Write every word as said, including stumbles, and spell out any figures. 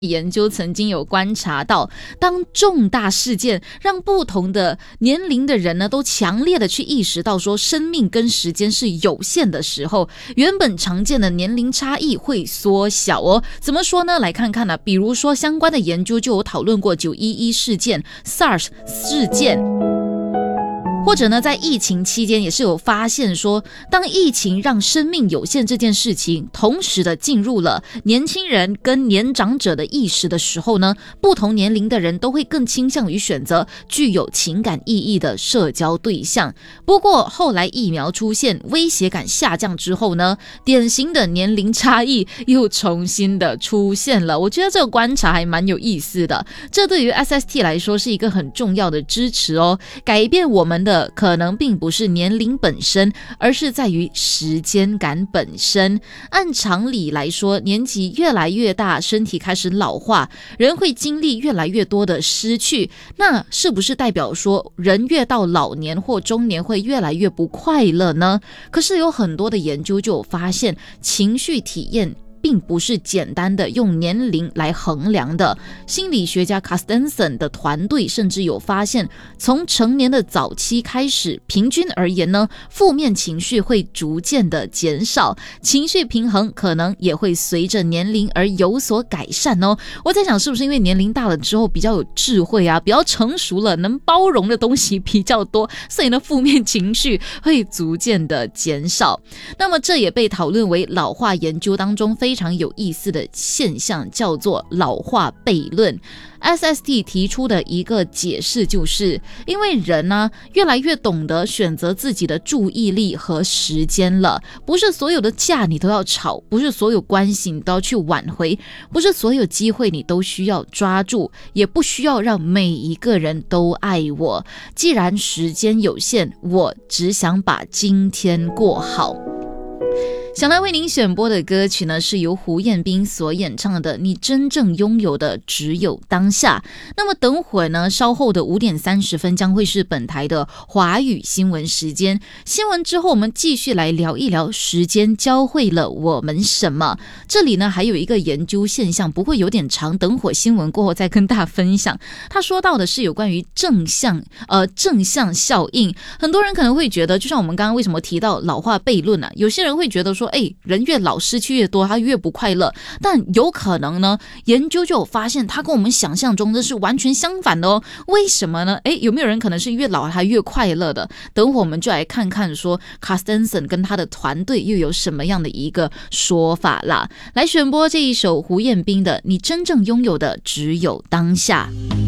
研究曾经有观察到，当重大事件让不同的年龄的人呢都强烈的去意识到说生命跟时间是有限的时候，原本常见的年龄差异会缩小哦。怎么说呢？来看看呢、啊，比如说相关的研究就有讨论过九一一事件、SARS 事件。或者呢，在疫情期间也是有发现说，当疫情让生命有限这件事情同时的进入了年轻人跟年长者的意识的时候呢，不同年龄的人都会更倾向于选择具有情感意义的社交对象。不过后来疫苗出现，威胁感下降之后呢，典型的年龄差异又重新的出现了。我觉得这个观察还蛮有意思的，这对于 S S T 来说是一个很重要的支持哦。改变我们的可能并不是年龄本身，而是在于时间感本身。按常理来说，年纪越来越大，身体开始老化，人会经历越来越多的失去，那是不是代表说人越到老年或中年会越来越不快乐呢？可是有很多的研究就有发现，情绪体验并不是简单的用年龄来衡量的。心理学家 Carstensen 的团队甚至有发现，从成年的早期开始，平均而言呢，负面情绪会逐渐的减少，情绪平衡可能也会随着年龄而有所改善哦。我在想，是不是因为年龄大了之后比较有智慧啊，比较成熟了，能包容的东西比较多，所以呢，负面情绪会逐渐的减少。那么这也被讨论为老化研究当中非常有意思的现象，叫做老化悖论。S S T 提出的一个解释就是，因为人呢、啊、越来越懂得选择自己的注意力和时间了，不是所有的架你都要吵，不是所有关系你都要去挽回，不是所有机会你都需要抓住，也不需要让每一个人都爱我。既然时间有限，我只想把今天过好。想来为您选播的歌曲呢，是由胡彦斌所演唱的《你真正拥有的只有当下》。那么等会呢，稍后的五点三十分将会是本台的华语新闻时间。新闻之后，我们继续来聊一聊时间教会了我们什么。这里呢还有一个研究现象，不会有点长，等会新闻过后再跟大家分享。他说到的是有关于正向呃正向效应。很多人可能会觉得，就像我们刚刚为什么提到老化悖论啊，有些人会觉得说，哎，人越老失去越多，他越不快乐。但有可能呢，研究就有发现，他跟我们想象中的是完全相反的哦。为什么呢？哎，有没有人可能是越老他越快乐的？等会我们就来看看说 Carstensen 跟他的团队又有什么样的一个说法啦。来选播这一首胡彦斌的《你真正拥有的只有当下》。